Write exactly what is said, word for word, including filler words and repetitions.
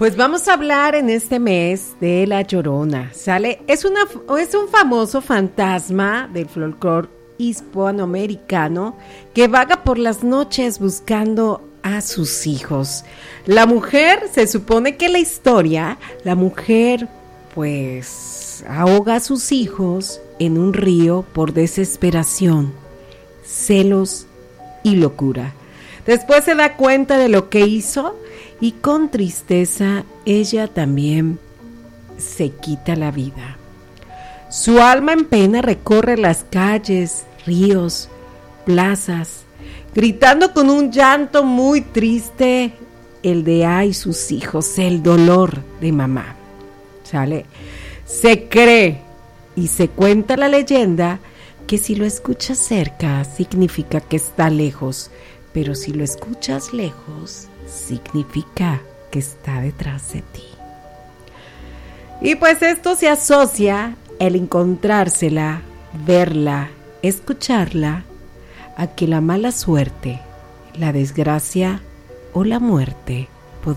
Pues vamos a hablar en este mes de La Llorona. Sale, es, una, es un famoso fantasma del folclore hispanoamericano que vaga por las noches buscando a sus hijos. La mujer, se supone que la historia, la mujer pues ahoga a sus hijos en un río por desesperación, celos y locura. Después se da cuenta de lo que hizo y con tristeza ella también se quita la vida. Su alma en pena recorre las calles, ríos, plazas, gritando con un llanto muy triste el de ay sus hijos, el dolor de mamá. ¿Sale? Se cree y se cuenta la leyenda que si lo escuchas cerca significa que está lejos, pero si lo escuchas lejos significa que está detrás de ti. Y pues esto se asocia el encontrársela, verla, escucharla, a que la mala suerte, la desgracia o la muerte